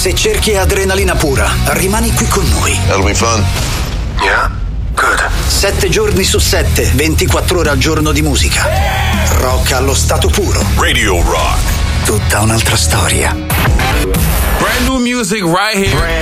Se cerchi adrenalina pura, rimani qui con noi. That'll be fun. Yeah? Good. 7 giorni su 7, 24 ore al giorno di musica. Rock allo stato puro. Radio Rock. Tutta un'altra storia. Brand new music right here.